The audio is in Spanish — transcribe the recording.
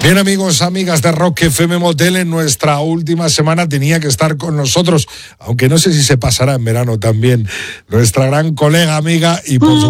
Bien, amigos, amigas de Rock FM Motel, en nuestra última semana tenía que estar con nosotros, aunque no sé si se pasará en verano también, nuestra gran colega, amiga y por supuesto